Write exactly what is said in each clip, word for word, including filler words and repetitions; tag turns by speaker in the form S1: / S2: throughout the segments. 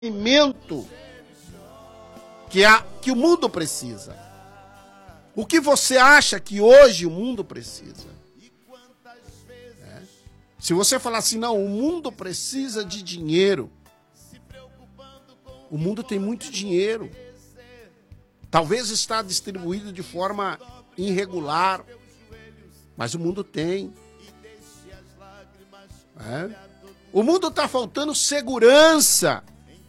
S1: alimento que, a, que o mundo precisa. O que você acha que hoje o mundo precisa? É. Se você falar assim, não, o mundo precisa de dinheiro. O mundo tem muito dinheiro. Talvez está distribuído de forma irregular, mas o mundo tem. É. O mundo está faltando segurança.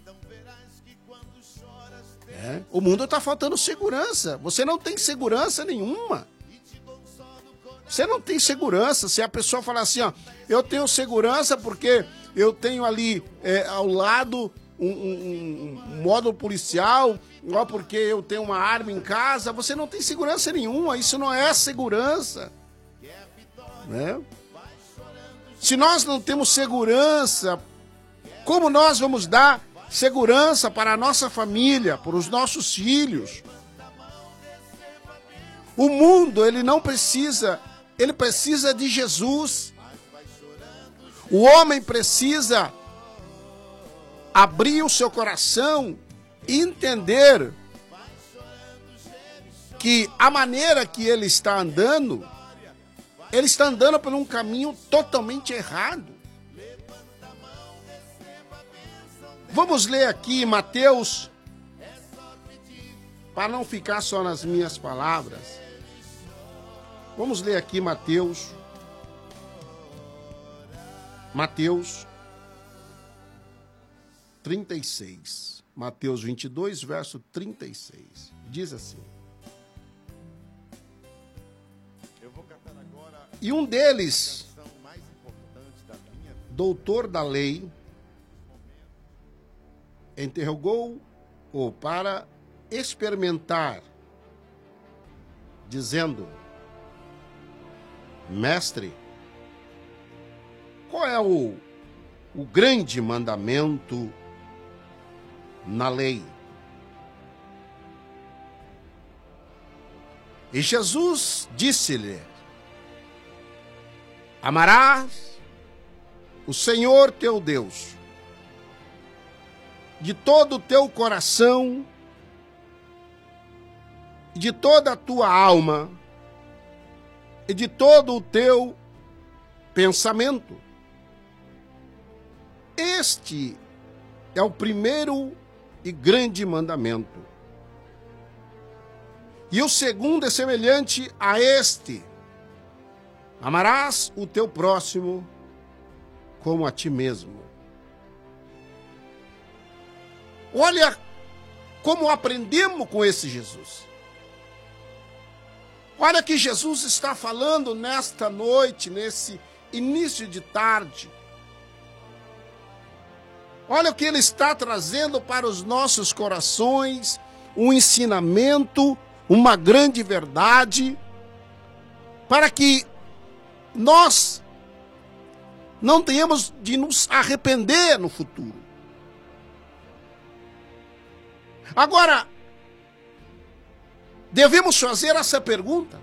S1: É. O mundo está faltando segurança. Você não tem segurança nenhuma. Você não tem segurança. Se a pessoa falar assim, ó, eu tenho segurança porque eu tenho ali é, ao lado um, um, um módulo policial, ou porque eu tenho uma arma em casa, você não tem segurança nenhuma. Isso não é segurança. Né? Se nós não temos segurança, como nós vamos dar segurança para a nossa família, para os nossos filhos? O mundo, ele não precisa, ele precisa de Jesus. O homem precisa abrir o seu coração e entender que a maneira que ele está andando, ele está andando por um caminho totalmente errado. Vamos ler aqui Mateus, para não ficar só nas minhas palavras. Vamos ler aqui Mateus. Mateus trinta e seis. Mateus vinte e dois, verso trinta e seis. Diz assim. E um deles, doutor da lei, interrogou-o para experimentar, dizendo: Mestre, qual é o, o grande mandamento na lei? E Jesus disse-lhe: Amarás o Senhor teu Deus de todo o teu coração, de toda a tua alma e de todo o teu pensamento. Este é o primeiro e grande mandamento. E o segundo é semelhante a este: amarás o teu próximo como a ti mesmo. Olha como aprendemos com esse Jesus. Olha que Jesus está falando nesta noite, nesse início de tarde. Olha o que ele está trazendo para os nossos corações, um ensinamento, uma grande verdade, para que nós não tenhamos de nos arrepender no futuro. Agora, devemos fazer essa pergunta.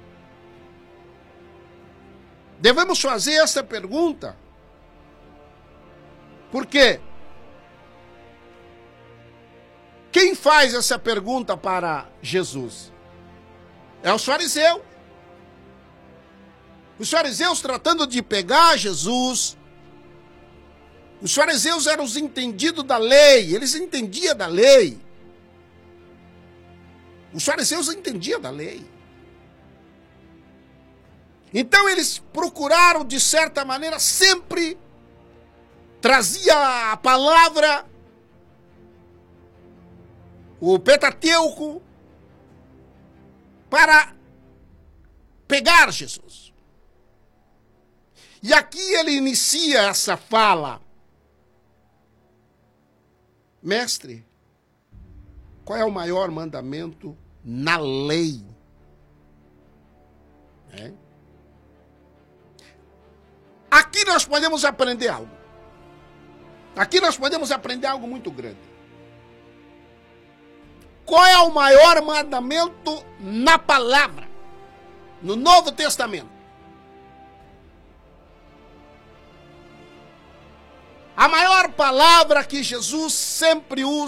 S1: Devemos fazer essa pergunta. Por quê? Quem faz essa pergunta para Jesus? É os fariseus. Os fariseus tratando de pegar Jesus. Os fariseus eram os entendidos da lei. Eles entendiam da lei. Os fariseus entendiam da lei. Então eles procuraram, de certa maneira, sempre trazia a palavra, o Pentateuco, para pegar Jesus. E aqui ele inicia essa fala: Mestre, qual é o maior mandamento na lei? É. Aqui nós podemos aprender algo. Aqui nós podemos aprender algo muito grande. Qual é o maior mandamento na palavra? No Novo Testamento. A maior palavra que Jesus sempre usa